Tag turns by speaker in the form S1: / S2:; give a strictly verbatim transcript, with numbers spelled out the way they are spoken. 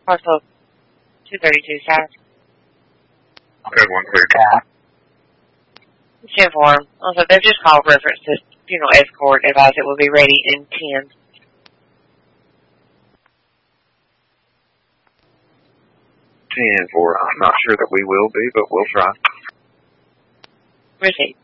S1: Parcel two thirty-two South.
S2: Code one clear.
S1: ten four. Also, they've just called reference to funeral escort. Advise it will be ready in ten.
S2: ten four. I'm not sure that we will be, but we'll try.
S1: Receipt.